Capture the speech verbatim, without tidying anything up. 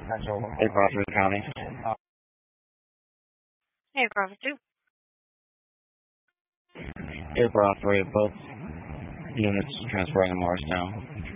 Hey, Crawford County. Hey, Crawford two. Air Crawford, both units transferring to Morristown.